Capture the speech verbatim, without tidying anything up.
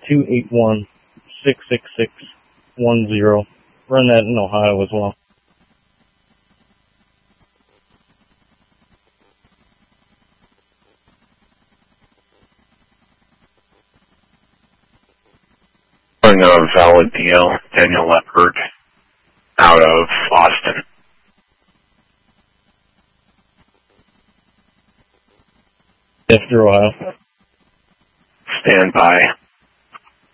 two eight one, six six six, one zero. Run that in Ohio as well. A valid D L, Daniel Leppard, out of Austin. After Ohio. Stand by.